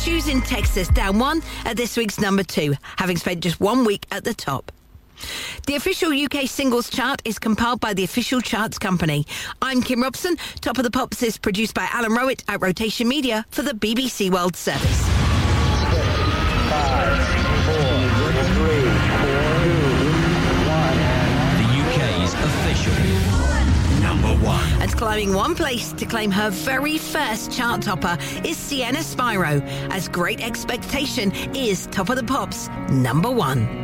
Shoes in Texas down 1 at this week's number 2, having spent just 1 week at the top. The official UK singles chart is compiled by the Official Charts Company. I'm Kim Robson. Top of the Pops is produced by Alan Rowett at Rotation Media for the BBC World Service. 6, 5, 4, 3, 2, 1. The UK's official number 1. And climbing 1 place to claim her very first chart topper is Sienna Spyro, as Great Expectation is Top of the Pops number 1.